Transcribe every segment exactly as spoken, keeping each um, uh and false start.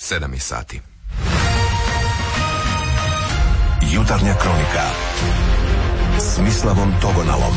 sedam je sati. Jutarnja kronika s Mislavom Togonalom.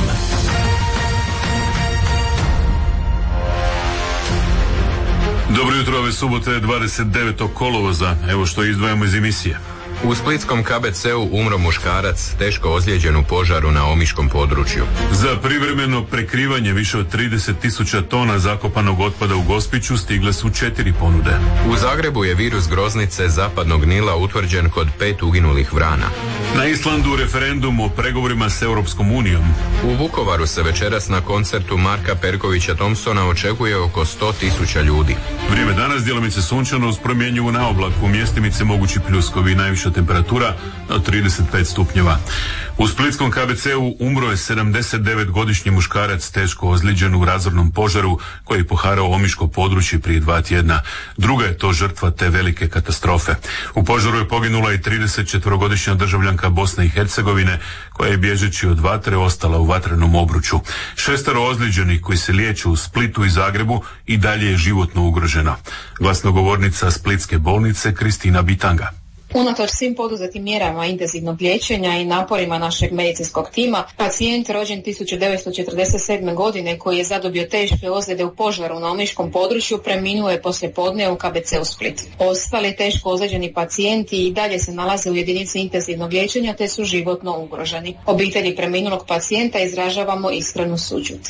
Dobro jutro, ove subote dvadeset devetog kolovoza. Evo što izdvajamo iz emisije. U splitskom K B C-u umro muškarac teško ozlijeđen u požaru na omiškom području. Za privremeno prekrivanje više od trideset tisuća tona zakopanog otpada u Gospiću stigle su četiri ponude. U Zagrebu je virus groznice zapadnog Nila utvrđen kod pet uginulih vrana. Na Islandu referendum o pregovorima s Europskom unijom. U Vukovaru se večeras na koncertu Marka Perkovića Thompsona očekuje oko sto tisuća ljudi. Vrijeme danas djelomice sunčano uz promjenjivu na oblaku, mjestimice mogući pljuskovi, najviša temperatura od trideset pet stupnjeva. U splitskom K B C-u umro je sedamdesetdevetgodišnji muškarac teško ozlijeđen u razornom požaru koji je poharao omiško područje prije dva tjedna. Druga je to žrtva te velike katastrofe. U požaru je poginula i tridesetčetvorogodišnja državljanka Bosne i Hercegovine koja je bježeći od vatre ostala u vatrenom obruču. Šestero ozlijeđenih koji se liječe u Splitu i Zagrebu i dalje je životno ugroženo. Glasnogovornica splitske bolnice Kristina Bitanga. Unatoč svim poduzetim mjerama intenzivnog liječenja i naporima našeg medicinskog tima, pacijent rođen tisuću devetsto četrdeset sedme. godine koji je zadobio teške ozljede u požaru na omiškom području preminuo je poslijepodne u K B C u Split. Ostali teško ozlijeđeni pacijenti i dalje se nalaze u jedinici intenzivnog liječenja te su životno ugroženi. Obitelji preminulog pacijenta izražavamo iskrenu sućut.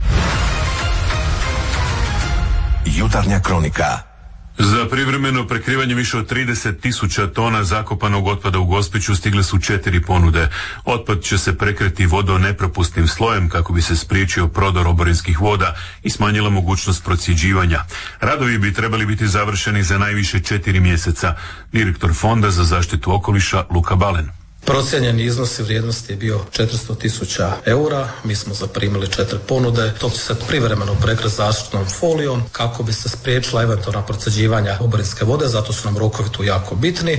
Jutarnja kronika. Za privremeno prekrivanje više od trideset tisuća tona zakopanog otpada u Gospiću stigle su četiri ponude. Otpad će se prekriti vodonepropusnim slojem kako bi se spriječio prodor oborinskih voda i smanjila mogućnost procjeđivanja. Radovi bi trebali biti završeni za najviše četiri mjeseca. Direktor Fonda za zaštitu okoliša Luka Balen. Procijenjeni iznos vrijednosti je bio četiristo tisuća eura, mi smo zaprimili četiri ponude, to će se privremeno prekriti zaštitnom folijom kako bi se spriječila eventualna procjeđivanja oborinske vode, zato su nam rokovi tu jako bitni.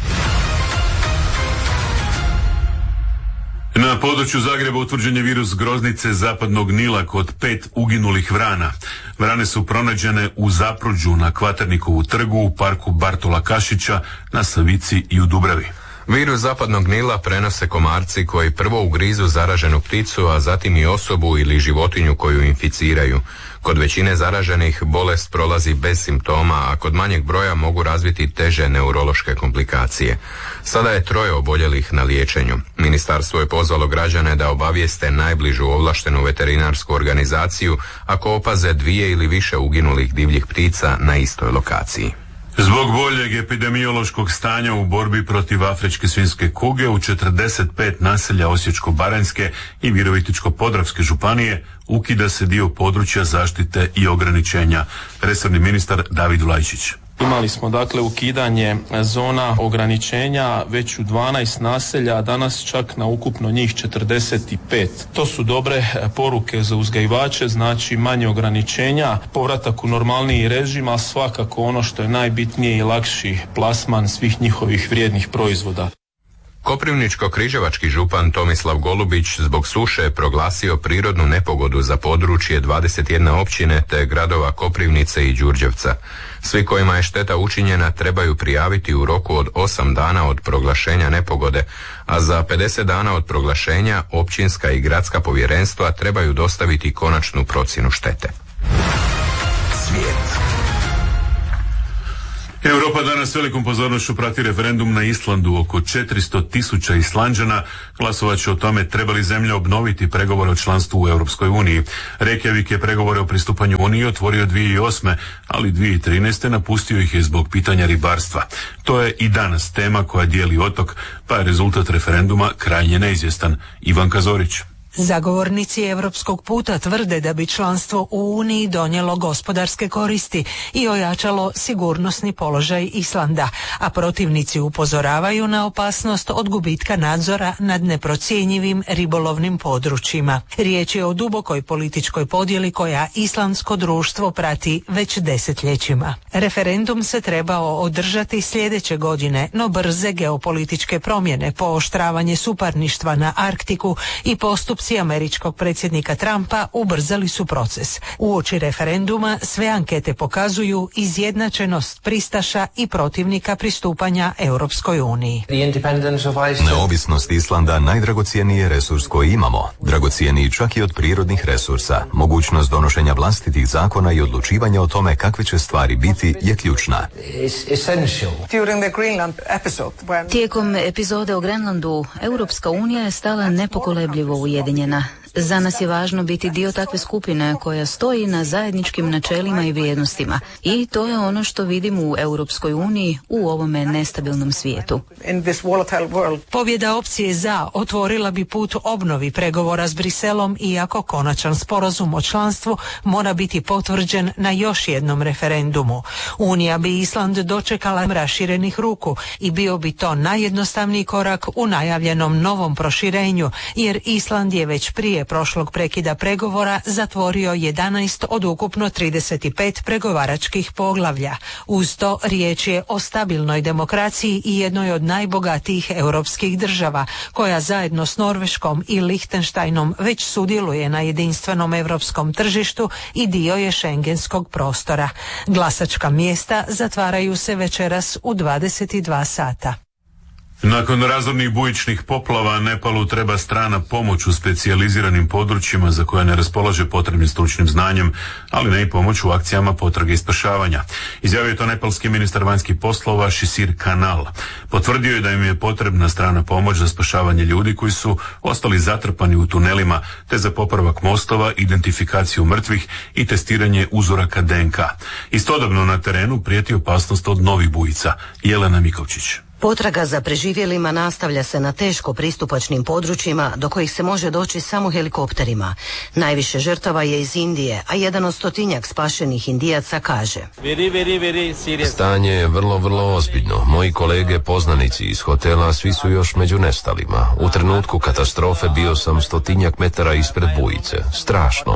Na području Zagreba utvrđen je virus groznice zapadnog Nila kod pet uginulih vrana. Vrane su pronađene u Zapruđu, na Kvaternikovu trgu, u parku Bartola Kašića, na Savici i u Dubravi. Virus zapadnog Nila prenose komarci koji prvo ugrizu zaraženu pticu, a zatim i osobu ili životinju koju inficiraju. Kod većine zaraženih bolest prolazi bez simptoma, a kod manjeg broja mogu razviti teže neurološke komplikacije. Sada je troje oboljelih na liječenju. Ministarstvo je pozvalo građane da obavijeste najbližu ovlaštenu veterinarsku organizaciju ako opaze dvije ili više uginulih divljih ptica na istoj lokaciji. Zbog boljeg epidemiološkog stanja u borbi protiv afričke svinjske kuge u četrdeset pet naselja Osječko-baranjske i Virovitičko-podravske županije ukida se dio područja zaštite i ograničenja. Resorni ministar David Vlajčić. Imali smo dakle ukidanje zona ograničenja već u dvanaest naselja, a danas čak na ukupno njih četrdeset pet. To su dobre poruke za uzgajivače, znači manje ograničenja, povratak u normalniji režim, a svakako ono što je najbitnije i lakši plasman svih njihovih vrijednih proizvoda. Koprivničko-križevački župan Tomislav Golubić zbog suše proglasio prirodnu nepogodu za područje dvadeset jedne općine te gradova Koprivnice i Đurđevca. Svi kojima je šteta učinjena trebaju prijaviti u roku od osam dana od proglašenja nepogode, a za pedeset dana od proglašenja općinska i gradska povjerenstva trebaju dostaviti konačnu procjenu štete. Svijet. Europa danas velikom pozornošću prati referendum na Islandu. Oko četiristo tisuća Islanđana glasovat će o tome treba li zemlja obnoviti pregovore o članstvu u Europskoj uniji. Reykjavik je pregovore o pristupanju Uniji otvorio dvije tisuće osme. ali dvije tisuće trinaeste. napustio ih je zbog pitanja ribarstva. To je i danas tema koja dijeli otok, pa je rezultat referenduma krajnje neizvjestan. Ivanka Zorić. Zagovornici europskog puta tvrde da bi članstvo u Uniji donijelo gospodarske koristi i ojačalo sigurnosni položaj Islanda, a protivnici upozoravaju na opasnost od gubitka nadzora nad neprocjenjivim ribolovnim područjima. Riječ je o dubokoj političkoj podjeli koja islandsko društvo prati već desetljećima. Referendum se trebao održati sljedeće godine, no brze geopolitičke promjene, pooštravanje suparništva na Arktiku i postup postupci američkog predsjednika Trumpa ubrzali su proces. Uoči referenduma sve ankete pokazuju izjednačenost pristaša i protivnika pristupanja Europskoj uniji. Neovisnost Islanda najdragocjeniji je resurs koji imamo. Dragocjeniji čak i od prirodnih resursa. Mogućnost donošenja vlastitih zakona i odlučivanja o tome kakve će stvari biti je ključna. Tijekom epizode o Grenlandu, Europska unija je stala nepokolebljivo ujedinjena. Za nas je važno biti dio takve skupine koja stoji na zajedničkim načelima i vrijednostima. I to je ono što vidimo u Europskoj uniji u ovome nestabilnom svijetu. Pobjeda opcije za otvorila bi put obnovi pregovora s Briselom, iako konačan sporazum o članstvu mora biti potvrđen na još jednom referendumu. Unija bi Island dočekala raširenih ruku i bio bi to najjednostavniji korak u najavljenom novom proširenju, jer Island je već prije prošlog prekida pregovora zatvorio jedanaest od ukupno trideset pet pregovaračkih poglavlja. Uz to riječ je o stabilnoj demokraciji i jednoj od najbogatijih europskih država, koja zajedno s Norveškom i Lihtenštajnom već sudjeluje na jedinstvenom europskom tržištu i dio je šengenskog prostora. Glasačka mjesta zatvaraju se večeras u dvadeset dva sata. Nakon razornih bujičnih poplava Nepalu treba strana pomoć u specijaliziranim područjima za koje ne raspolaže potrebnim stručnim znanjem, ali ne i pomoć u akcijama potrage i spašavanja. Izjavio je to nepalski ministar vanjskih poslova Šisir Kanal. Potvrdio je da im je potrebna strana pomoć za spašavanje ljudi koji su ostali zatrpani u tunelima, te za popravak mostova, identifikaciju mrtvih i testiranje uzoraka D N K. Istodobno na terenu prijeti opasnost od novih bujica. Jelena Mikovčić. Potraga za preživjelima nastavlja se na teško pristupačnim područjima do kojih se može doći samo helikopterima. Najviše žrtava je iz Indije, a jedan od stotinjak spašenih Indijaca kaže: Stanje je vrlo, vrlo ozbiljno. Moji kolege poznanici iz hotela svi su još među nestalima. U trenutku katastrofe bio sam stotinjak metara ispred bujice. Strašno.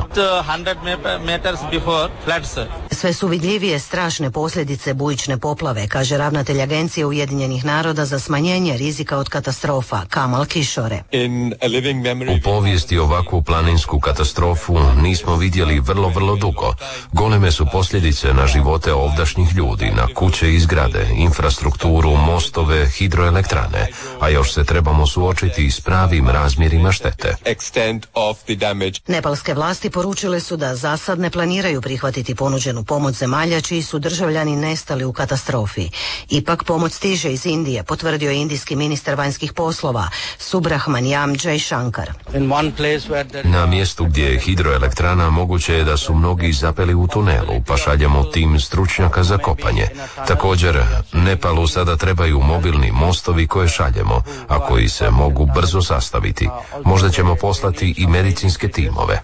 Sve su vidljivije strašne posljedice bujične poplave, kaže ravnatelj Agencije Ujedinjenih naroda za smanjenje rizika od katastrofa Kamal Kishore. U povijesti ovakvu planinsku katastrofu nismo vidjeli vrlo, vrlo dugo. Goleme su posljedice na živote ovdašnjih ljudi, na kuće i zgrade, infrastrukturu, mostove, hidroelektrane, a još se trebamo suočiti s pravim razmjerima štete. Nepalske vlasti poručile su da za sad ne planiraju prihvatiti ponuđenu pomoć zemalja čiji su državljani nestali u katastrofi. Ipak pomoć stiže iz Indije, potvrdio je indijski ministar vanjskih poslova Subrahmanyam Jaishankar. Na mjestu gdje je hidroelektrana moguće je da su mnogi zapeli u tunelu, pa šaljemo tim stručnjaka za kopanje. Također, Nepalu sada trebaju mobilni mostovi koje šaljemo, a koji se mogu brzo sastaviti. Možda ćemo poslati i medicinske timove.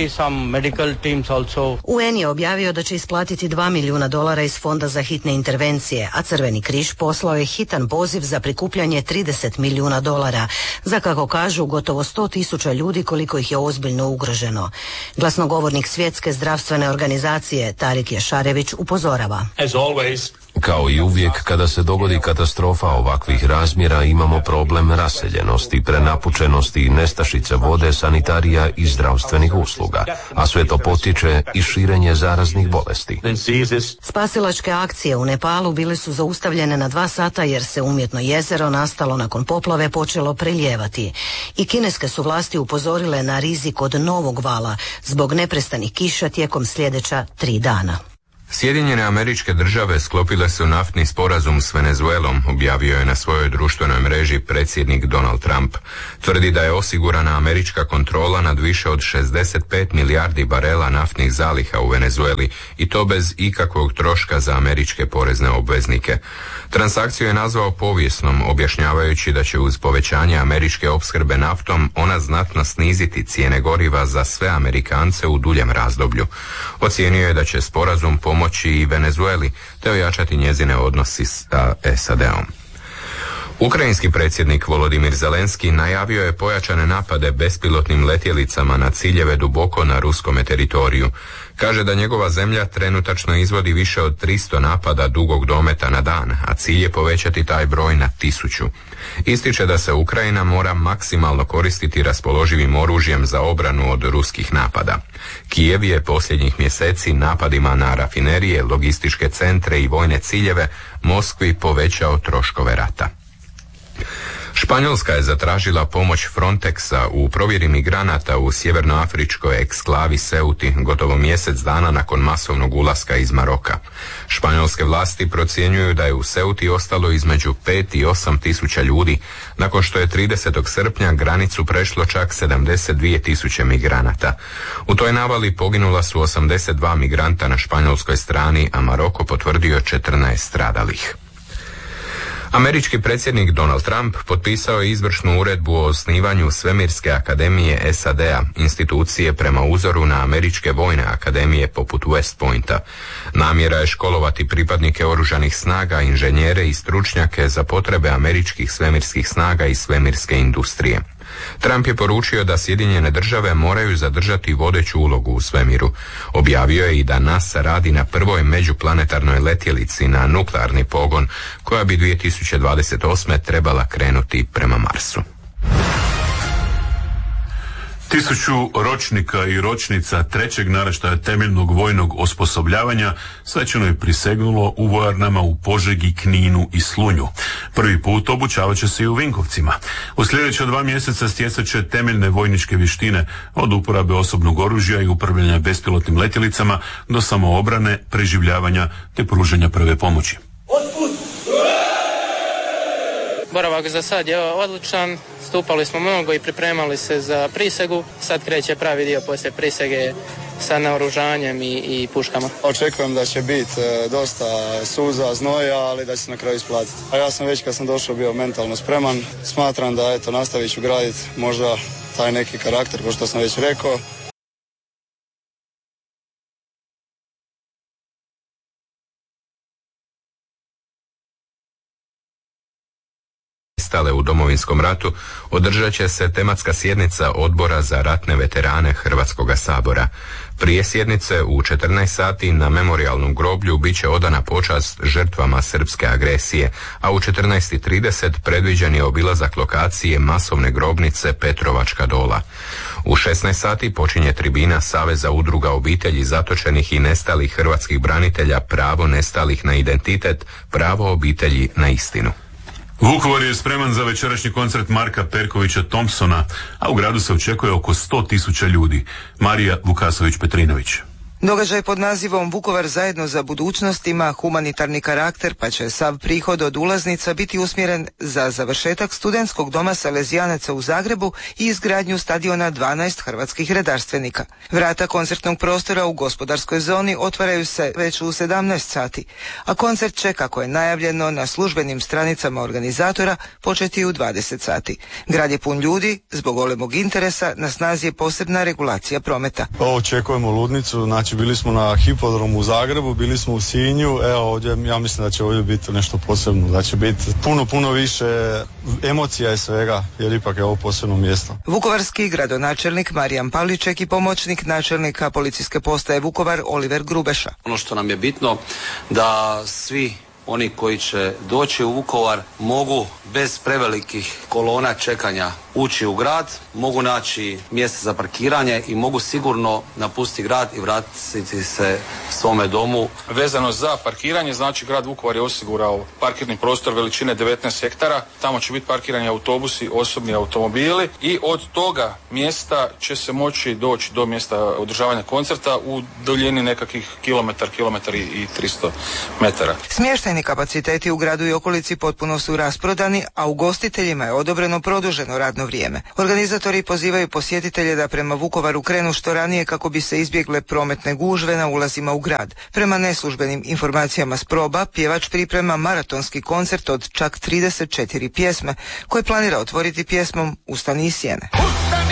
U N je objavio da će isplatiti dva milijuna dolara iz Fonda za hitne intervencije, a Crveni križ poslao je hitan poziv za prikupljanje trideset milijuna dolara, za, kako kažu, gotovo sto tisuća ljudi koliko ih je ozbiljno ugroženo. Glasnogovornik Svjetske zdravstvene organizacije Tarik Jašarević upozorava: Kao i uvijek, kada se dogodi katastrofa ovakvih razmjera, imamo problem raseljenosti, prenapučenosti, nestašice vode, sanitarija i zdravstvenih usluga, a sve to potiče i širenje zaraznih bolesti. Spasilačke akcije u Nepalu bile su zaustavljene na dva sata jer se umjetno jezero nastalo nakon poplave počelo prelijevati. I kineske su vlasti upozorile na rizik od novog vala zbog neprestanih kiša tijekom sljedeća tri dana. Sjedinjene Američke Države sklopile su naftni sporazum s Venezuelom, objavio je na svojoj društvenoj mreži predsjednik Donald Trump. Tvrdi da je osigurana američka kontrola nad više od šezdeset pet milijardi barela naftnih zaliha u Venezueli, i to bez ikakvog troška za američke porezne obveznike. Transakciju je nazvao povijesnom, objašnjavajući da će uz povećanje američke opskrbe naftom ona znatno sniziti cijene goriva za sve Amerikance u duljem razdoblju. Ocijenio je da će sporazum pomoći i Venezueli te ojačati njezine odnosi sa S A D-om. Ukrajinski predsjednik Volodimir Zelenski najavio je pojačane napade bespilotnim letjelicama na ciljeve duboko na ruskome teritoriju. Kaže da njegova zemlja trenutačno izvodi više od tristo napada dugog dometa na dan, a cilj je povećati taj broj na tisuću. Ističe da se Ukrajina mora maksimalno koristiti raspoloživim oružjem za obranu od ruskih napada. Kijev je posljednjih mjeseci napadima na rafinerije, logističke centre i vojne ciljeve Moskvi povećao troškove rata. Španjolska je zatražila pomoć Frontexa u provjeri migranata u sjevernoafričkoj eksklavi Ceuti gotovo mjesec dana nakon masovnog ulaska iz Maroka. Španjolske vlasti procjenjuju da je u Ceuti ostalo između pet i osam tisuća ljudi, nakon što je tridesetog srpnja granicu prešlo čak sedamdeset dvije tisuće migranata. U toj navali poginula su osamdeset dva migranta na španjolskoj strani, a Maroko potvrdio četrnaest stradalih. Američki predsjednik Donald Trump potpisao je izvršnu uredbu o osnivanju Svemirske akademije S A D-a, institucije prema uzoru na američke vojne akademije poput West Pointa. Namjera je školovati pripadnike oružanih snaga, inženjere i stručnjake za potrebe američkih svemirskih snaga i svemirske industrije. Trump je poručio da Sjedinjene države moraju zadržati vodeću ulogu u svemiru. Objavio je i da NASA radi na prvoj međuplanetarnoj letjelici na nuklearni pogon, koja bi dvije tisuće dvadeset osme trebala krenuti prema Marsu. Tisuću ročnika i ročnica trećeg naraštaja temeljnog vojnog osposobljavanja svečano je prisegnulo u vojarnama u Požegi, Kninu i Slunju. Prvi put obučavat će se i u Vinkovcima. U sljedeća dva mjeseca stjecat će temeljne vojničke vještine, od uporabe osobnog oružja i upravljanja bespilotnim letjelicama do samoobrane, preživljavanja te pružanja prve pomoći. Boravak za sad je odličan, stupali smo mnogo i pripremali se za prisegu. Sad kreće pravi dio poslije prisege sa naoružanjem i, i puškama. Očekujem da će biti dosta suza, znoja, ali da će se na kraju isplatiti. A ja sam već kad sam došao bio mentalno spreman. Smatram da eto, nastavit ću graditi možda taj neki karakter, kao što sam već rekao. U Domovinskom ratu održat će se tematska sjednica Odbora za ratne veterane Hrvatskoga sabora. Prije sjednice u četrnaest sati na memorijalnom groblju bit će odana počast žrtvama srpske agresije, a u četrnaest i trideset predviđen je obilazak lokacije masovne grobnice Petrovačka dola. U šesnaest sati počinje tribina Saveza udruga obitelji zatočenih i nestalih hrvatskih branitelja Pravo nestalih na identitet, pravo obitelji na istinu. Vukovar je spreman za večerašnji koncert Marka Perkovića Thompsona, a u gradu se očekuje oko sto tisuća ljudi. Marija Vukasović-Petrinović. Događaj pod nazivom Vukovar zajedno za budućnost ima humanitarni karakter, pa će sav prihod od ulaznica biti usmjeren za završetak studentskog doma Salezijanaca u Zagrebu i izgradnju stadiona dvanaest hrvatskih redarstvenika. Vrata koncertnog prostora u gospodarskoj zoni otvaraju se već u sedamnaest sati, a koncert će, kako je najavljeno na službenim stranicama organizatora, početi u dvadeset sati. Grad je pun ljudi, zbog golemog interesa na snazi je posebna regulacija prometa. Očekujemo ludnicu, znači bili smo na Hipodromu u Zagrebu, bili smo u Sinju, evo ovdje, ja mislim da će ovdje biti nešto posebno, da će biti puno, puno više emocija i svega, jer ipak je ovo posebno mjesto. Vukovarski gradonačelnik Marijan Pavliček i pomoćnik načelnika policijske postaje Vukovar Oliver Grubeša. Ono što nam je bitno da svi oni koji će doći u Vukovar mogu bez prevelikih kolona čekanja ući u grad, mogu naći mjesto za parkiranje i mogu sigurno napustiti grad i vratiti se svome domu. Vezano za parkiranje, znači grad Vukovar je osigurao parkirni prostor veličine devetnaest hektara, tamo će biti parkirani autobusi, osobni automobili i od toga mjesta će se moći doći do mjesta održavanja koncerta u duljini nekakvih kilometar, kilometar i tristo metara. Smještajni kapaciteti u gradu i okolici potpuno su rasprodani, a ugostiteljima je odobreno produženo radno vrijeme. Organizatori pozivaju posjetitelje da prema Vukovaru krenu što ranije kako bi se izbjegle prometne gužve na ulazima u grad. Prema neslužbenim informacijama s proba, pjevač priprema maratonski koncert od čak trideset četiri pjesme, koje planira otvoriti pjesmom Ustani iz sjene.